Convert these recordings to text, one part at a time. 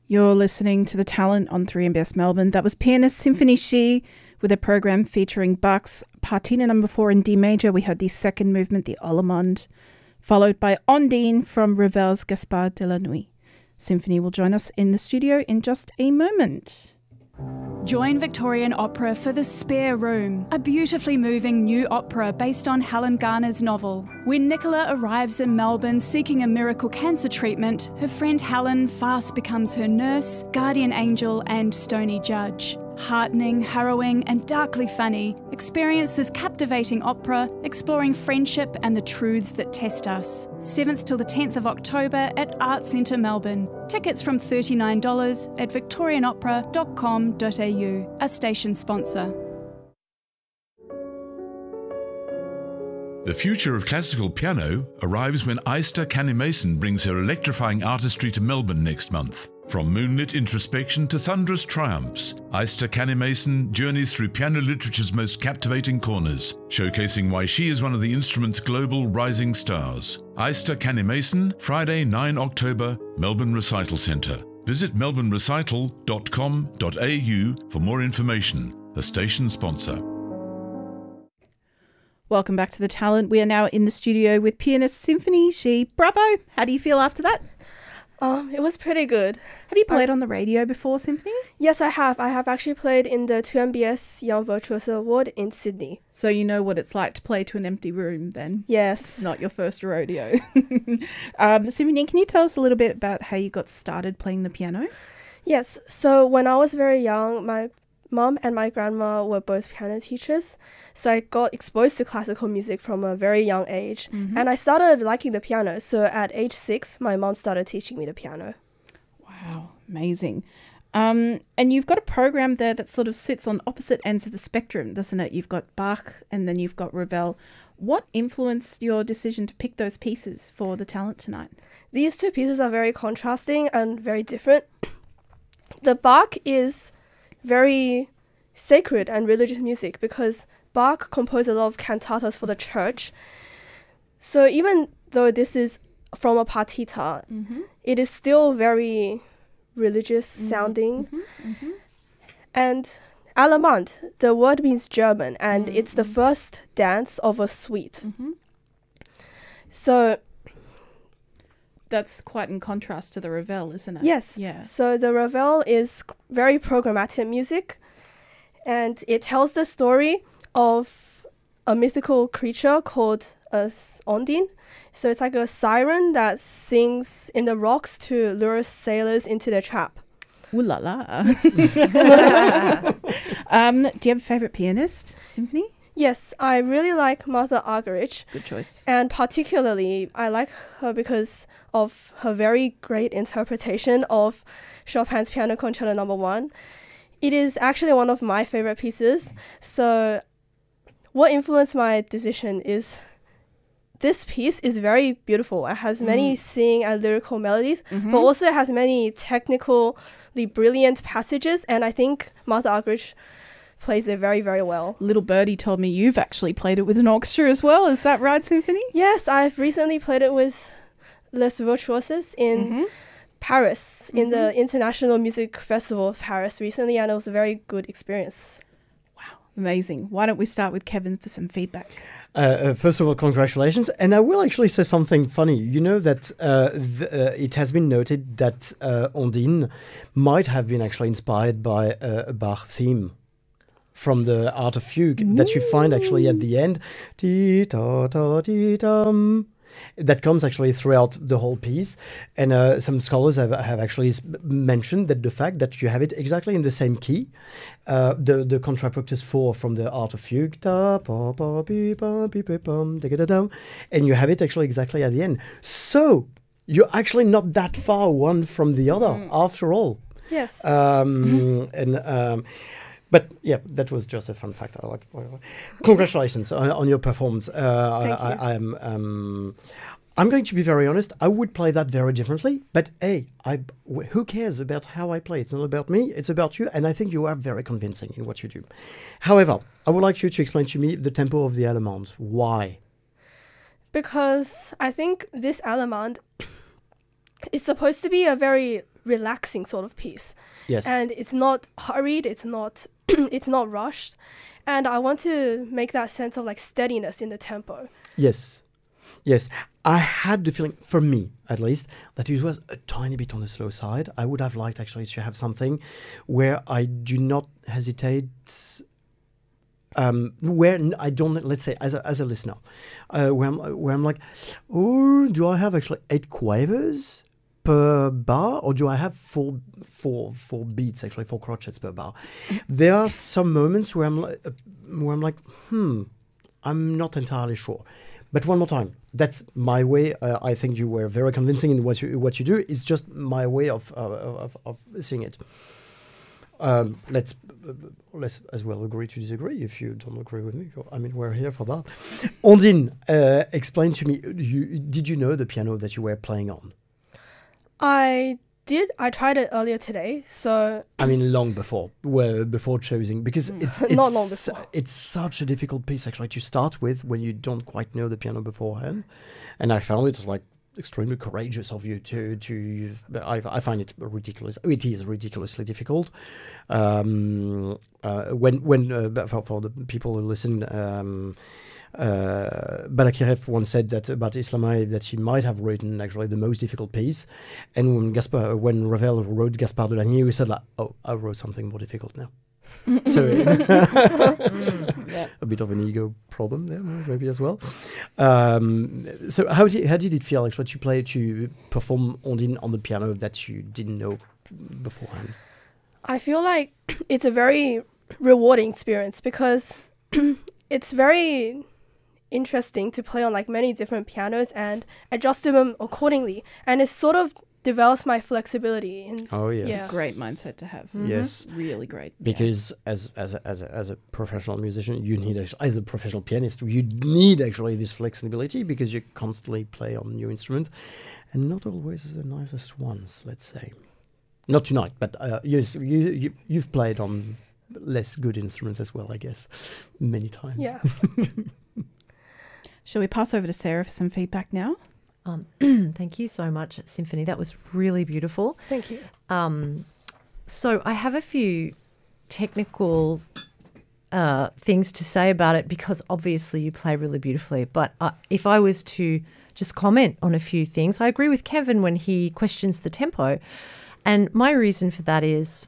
You're listening to The Talent on 3MBS Melbourne. That was pianist Symphony Xi with a program featuring Bach's Partita No. 4 in D major. We heard the second movement, the Allemande, followed by Ondine from Ravel's Gaspard de la Nuit. Symphony will join us in the studio in just a moment. Join Victorian Opera for The Spare Room, a beautifully moving new opera based on Helen Garner's novel. When Nicola arrives in Melbourne seeking a miracle cancer treatment, her friend Helen fast becomes her nurse, guardian angel and stony judge. Heartening, harrowing and darkly funny, experience this captivating opera exploring friendship and the truths that test us. 7th till the 10th of October at Art Centre Melbourne. Tickets from $39 at victorianopera.com.au, a station sponsor. The future of classical piano arrives when Aista Canny-Mason brings her electrifying artistry to Melbourne next month. From moonlit introspection to thunderous triumphs, Aista Canny-Mason journeys through piano literature's most captivating corners, showcasing why she is one of the instrument's global rising stars. Aista Canny-Mason, Friday, 9 October, Melbourne Recital Centre. Visit melbournerecital.com.au for more information. A station sponsor. Welcome back to The Talent. We are now in the studio with pianist Symphony Xi. Bravo! How do you feel after that? It was pretty good. Have you played on the radio before, Symphony? Yes, I have. I have actually played in the 2MBS Young Virtuoso Award in Sydney. So you know what it's like to play to an empty room then? Yes. It's not your first rodeo. Symphony, can you tell us a little bit about how you got started playing the piano? Yes. So when I was very young, my mom and my grandma were both piano teachers. So I got exposed to classical music from a very young age. Mm-hmm. And I started liking the piano. So at age 6, my mom started teaching me the piano. Wow, amazing. And you've got a program there that sort of sits on opposite ends of the spectrum, doesn't it? You've got Bach and then you've got Ravel. What influenced your decision to pick those pieces for the talent tonight? These two pieces are very contrasting and very different. The Bach is very sacred and religious music because Bach composed a lot of cantatas for the church. So even though this is from a partita, it is still very religious sounding. And Allemande, the word means German, and it's the first dance of a suite. So that's quite in contrast to the Ravel, isn't it? Yes. Yeah. So the Ravel is very programmatic music, and it tells the story of a mythical creature called Ondine. So it's like a siren that sings in the rocks to lure sailors into their trap. Ooh la la. Do you have a favourite pianist, Symphony? Yes, I really like Martha Argerich. Good choice. And particularly, I like her because of her very great interpretation of Chopin's Piano Concerto No. 1. It is actually one of my favorite pieces. So what influenced my decision is this piece is very beautiful. It has many singing and lyrical melodies, but also it has many technically brilliant passages. And I think Martha Argerich plays it very, very well. Little Birdie told me you've actually played it with an orchestra as well. Is that right, Symphony? Yes, I've recently played it with Les Virtuoses in Paris, in the International Music Festival of Paris recently, and it was a very good experience. Wow, amazing. Why don't we start with Kevin for some feedback? First of all, congratulations. And I will actually say something funny. You know that it has been noted that Ondine might have been actually inspired by a Bach theme from the Art of Fugue that you find actually at the end. That comes actually throughout the whole piece. And some scholars have actually mentioned that the fact that you have it exactly in the same key, the Contrapunctus 4 from the Art of Fugue, and you have it actually exactly at the end. So you're actually not that far one from the other after all. Yes. But yeah, that was just a fun fact. I like. Congratulations on your performance. Thank you. I'm going to be very honest. I would play that very differently. But hey, who cares about how I play? It's not about me. It's about you. And I think you are very convincing in what you do. However, I would like you to explain to me the tempo of the Allemande. Why? Because I think this Allemande is supposed to be a very relaxing sort of piece. Yes. And it's not hurried, it's not it's not rushed. And I want to make that sense of like steadiness in the tempo. Yes. Yes. I had the feeling, for me at least, that it was a tiny bit on the slow side. I would have liked actually to have something where I do not hesitate, where I don't, let's say, as a listener, where I'm like, oh, do I have actually 8 quavers per bar, or do I have four beats, actually 4 crotchets per bar? There are some moments where I'm like, I'm not entirely sure. But one more time, that's my way. I think you were very convincing in what you do. It's just my way of seeing it. Let's as well agree to disagree if you don't agree with me. I mean, we're here for that. Ondine, explain to me, did you know the piano that you were playing on? I did. I tried it earlier today, so... I mean, long before choosing, because it's not long before. It's such a difficult piece, actually, to start with when you don't quite know the piano beforehand. And I found it like extremely courageous of you to I find it ridiculous. It is ridiculously difficult. When for the people who listen, Balakirev once said that about Islamae that he might have written actually the most difficult piece, and when Ravel wrote Gaspard de Lagny, he said like, "Oh, I wrote something more difficult now." So a bit of an ego problem there, maybe as well. So how did it feel actually to perform Ondine on the piano that you didn't know beforehand? I feel like it's a very rewarding experience because it's very interesting to play on like many different pianos and adjust them accordingly, and it sort of develops my flexibility. Oh yes, yeah. Great mindset to have. Mm-hmm. Yes, really great. Because as a professional musician, you need as a professional pianist, you need actually this flexibility because you constantly play on new instruments, and not always the nicest ones. Let's say, not tonight, but you've played on less good instruments as well, I guess, many times. Yeah. Shall we pass over to Sarah for some feedback now? Thank you so much, Symphony. That was really beautiful. Thank you. So I have a few technical things to say about it because obviously you play really beautifully. But if I was to just comment on a few things, I agree with Kevin when he questions the tempo. And my reason for that is,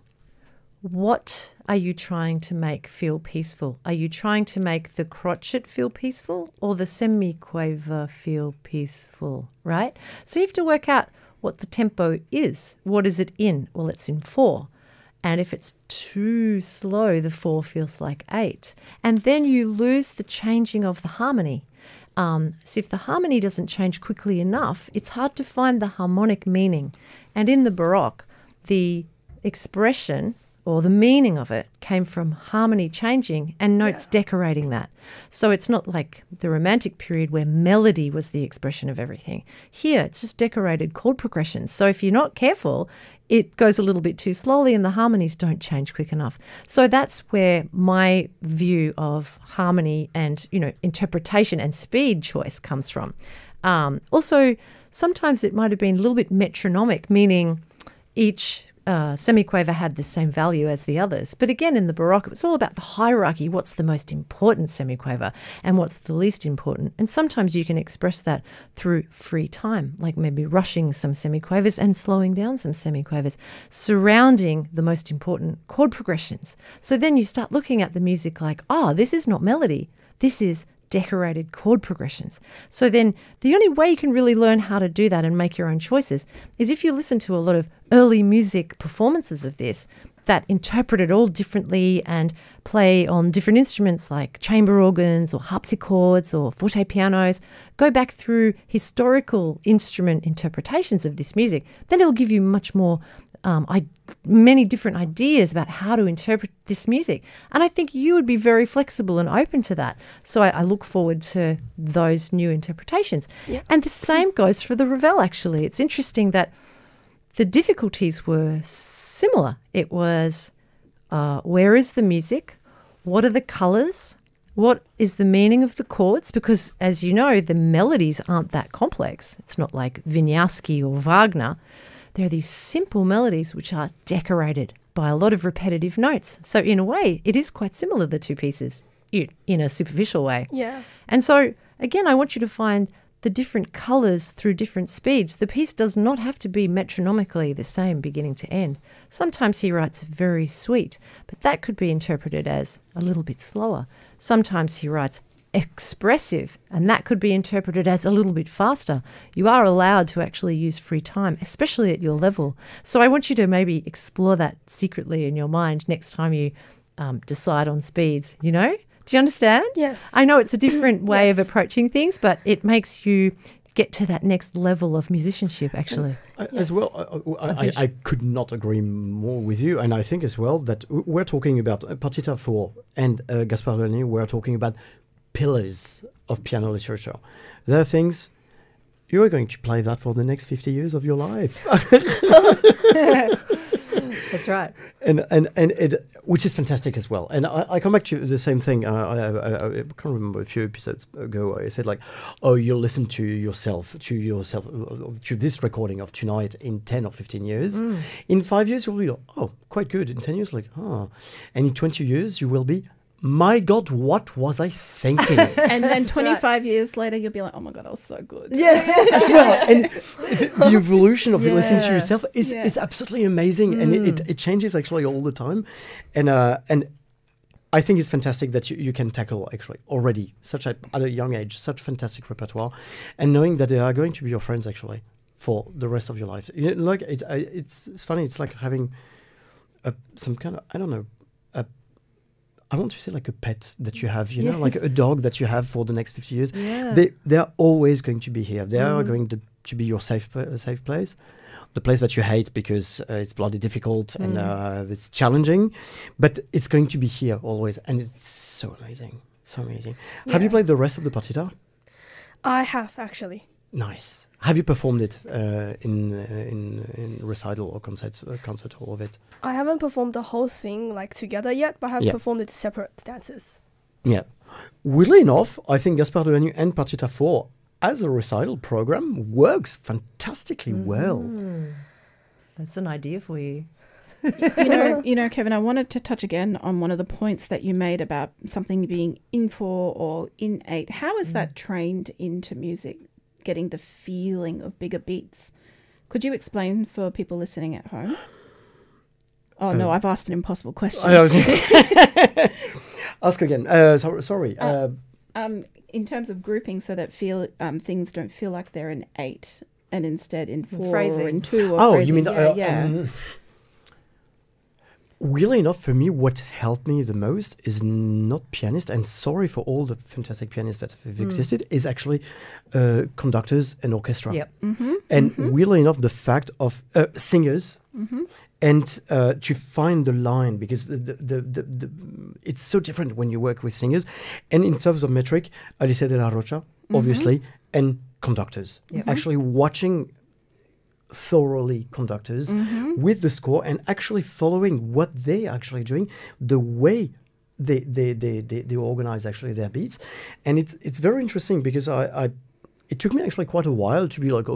what are you trying to make feel peaceful? Are you trying to make the crotchet feel peaceful or the semiquaver feel peaceful, right? So you have to work out what the tempo is. What is it in? Well, it's in 4. And if it's too slow, the 4 feels like 8. And then you lose the changing of the harmony. So if the harmony doesn't change quickly enough, it's hard to find the harmonic meaning. And in the Baroque, the expression or the meaning of it came from harmony changing and notes decorating that. So it's not like the Romantic period where melody was the expression of everything. Here, it's just decorated chord progressions. So if you're not careful, it goes a little bit too slowly and the harmonies don't change quick enough. So that's where my view of harmony and, interpretation and speed choice comes from. Also, sometimes it might have been a little bit metronomic, meaning each semiquaver had the same value as the others. But again, in the Baroque, it's all about the hierarchy. What's the most important semiquaver and what's the least important? And sometimes you can express that through free time, like maybe rushing some semiquavers and slowing down some semiquavers, surrounding the most important chord progressions. So then you start looking at the music like, this is not melody. This is decorated chord progressions. So then the only way you can really learn how to do that and make your own choices is if you listen to a lot of early music performances of this that interpret it all differently and play on different instruments like chamber organs or harpsichords or forte pianos. Go back through historical instrument interpretations of this music. Then it'll give you much more many different ideas about how to interpret this music. And I think you would be very flexible and open to that. So I look forward to those new interpretations. Yeah. And the same goes for the Ravel, actually. It's interesting that the difficulties were similar. It was, where is the music? What are the colours? What is the meaning of the chords? Because, as you know, the melodies aren't that complex. It's not like Wieniawski or Wagner. there are these simple melodies which are decorated by a lot of repetitive notes. So in a way, it is quite similar, the two pieces, in a superficial way. Yeah. And so, again, I want you to find the different colours through different speeds. The piece does not have to be metronomically the same beginning to end. Sometimes he writes very sweet, but that could be interpreted as a little bit slower. Sometimes he writes expressive, and that could be interpreted as a little bit faster. You are allowed to actually use free time, especially at your level. So I want you to maybe explore that secretly in your mind next time you decide on speeds, you know? Do you understand? Yes. I know it's a different way of Yes. approaching things, but it makes you get to that next level of musicianship, actually. As well, I could not agree more with you. And I think as well that we're talking about Partita 4 and Gaspard Leoni, we're talking about pillars of piano literature. There are things, you are going to play that for the next 50 years of your life. That's right. And it, which is fantastic as well. And I come back to the same thing. I can't remember a few episodes ago. I said like, oh, you'll listen to yourself, to this recording of tonight in 10 or 15 years. In 5 years, you'll be like, oh, quite good. In 10 years, like, oh. And in 20 years, you will be, my God, what was I thinking? And then 25 years later, you'll be like, oh my God, I was so good. As well. And the evolution of listening to Yeah. yourself is absolutely amazing. And it changes actually all the time. And I think it's fantastic that you can tackle actually already at a young age, such fantastic repertoire, and knowing that they are going to be your friends actually for the rest of your life. You know, like it's funny. It's like having some kind of, I don't know, I want to say like a pet that you have, you know, like a dog that you have for the next 50 years. Yeah. They are always going to be here. They are going to be your safe place. The place that you hate because it's bloody difficult and it's challenging, but it's going to be here always. And it's so amazing. So amazing. Yeah. Have you played the rest of the partita? I have, actually. Nice. Have you performed it in recital or concert hall of it? I haven't performed the whole thing like together yet, but I have performed it separate dances. Yeah. Weirdly enough, I think Gaspard Leoni and Partita 4 as a recital program works fantastically well. That's an idea for you. You know, Kevin, I wanted to touch again on one of the points that you made about something being in for or innate. How is that trained into music, getting the feeling of bigger beats? Could you explain for people listening at home? Oh, no, I've asked an impossible question. Ask again. Sorry. In terms of grouping so that things don't feel like they're in 8 and instead in 4 phrasing. or in 2 or Oh, phrasing. you mean... yeah. Weirdly enough, for me, what helped me the most is not pianist, and sorry for all the fantastic pianists that have existed, is actually conductors and orchestra. Yep. And weirdly enough, the fact of singers and to find the line, because the it's so different when you work with singers. And in terms of metric, Alice de la Rocha, obviously, and conductors. Actually watching thoroughly conductors with the score and actually following what they actually doing, the way they organize actually their beats. And it's very interesting because it took me actually quite a while to be like,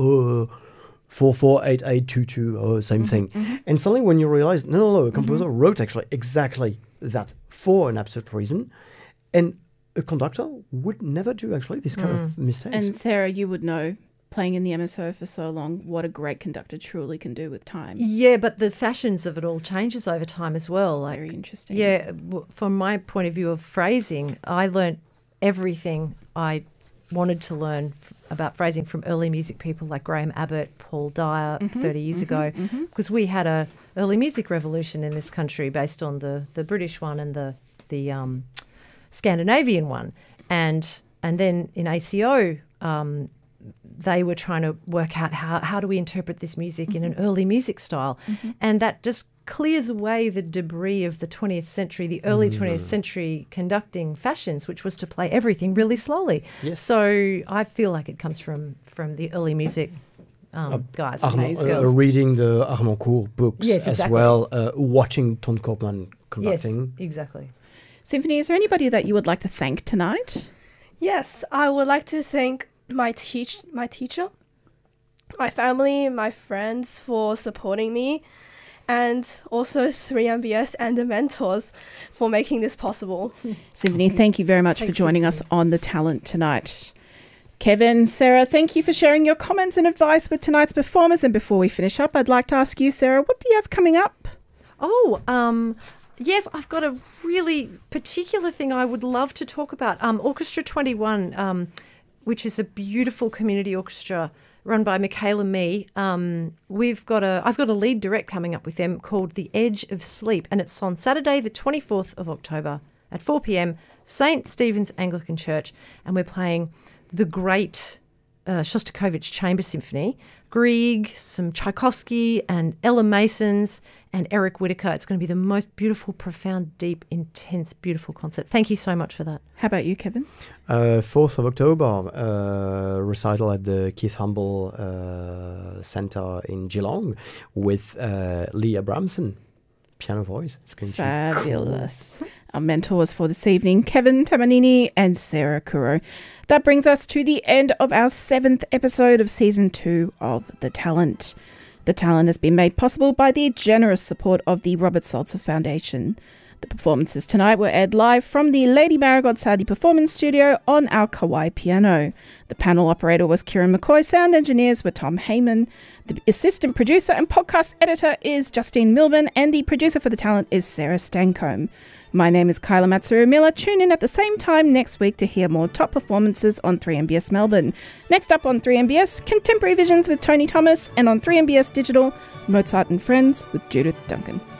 4/4/8/8/2/2, same thing. And suddenly when you realize, no, a composer wrote actually exactly that for an absolute reason, and a conductor would never do actually this kind of mistakes. And Sarah, you would know, playing in the MSO for so long, what a great conductor truly can do with time. Yeah, but the fashions of it all changes over time as well. Like, Very interesting. yeah, from my point of view of phrasing, I learnt everything I wanted to learn about phrasing from early music people like Graham Abbott, Paul Dyer 30 years ago, because we had a early music revolution in this country based on the British one and the Scandinavian one. And then in ACO, they were trying to work out how do we interpret this music in an early music style. And that just clears away the debris of the 20th century, the early 20th century conducting fashions, which was to play everything really slowly. Yes. So I feel like it comes from the early music guys. Reading the Harmoncourt books Yes, as exactly. well, watching Ton Koopman conducting. Yes, exactly. Symphony, is there anybody that you would like to thank tonight? Yes, I would like to thank my teacher, my family, my friends for supporting me, and also 3MBS and the mentors for making this possible. Symphony, thank you very much for joining us on The Talent tonight. Kevin, Sarah, thank you for sharing your comments and advice with tonight's performers. And before we finish up, I'd like to ask you, Sarah, what do you have coming up? Yes, I've got a really particular thing I would love to talk about. Orchestra 21, which is a beautiful community orchestra run by Michaela Mee. I've got a lead direct coming up with them called The Edge of Sleep, and it's on Saturday, the 24th of October at 4 p.m, St. Stephen's Anglican Church, and we're playing the great Shostakovich Chamber Symphony, Grieg, some Tchaikovsky and Ella Masons and Eric Whittaker. It's going to be the most beautiful, profound, deep, intense, beautiful concert. Thank you so much for that. How about you, Kevin? 4th of October, recital at the Keith Humble Centre in Geelong with Lee Abramson, piano voice. It's going to be fabulous. Cool. Our mentors for this evening, Kevin Tamanini and Sarah Kuro. That brings us to the end of our 7th episode of Season 2 of The Talent. The Talent has been made possible by the generous support of the Robert Salzer Foundation. The performances tonight were aired live from the Lady Marigold Saudi Performance Studio on our Kawai piano. The panel operator was Kieran McCoy. Sound engineers were Tom Heyman. The assistant producer and podcast editor is Justine Milburn, and the producer for The Talent is Sarah Stancombe. My name is Kyla Matsuru-Miller. Tune in at the same time next week to hear more top performances on 3MBS Melbourne. Next up on 3MBS, Contemporary Visions with Tony Thomas, and on 3MBS Digital, Mozart and Friends with Judith Duncan.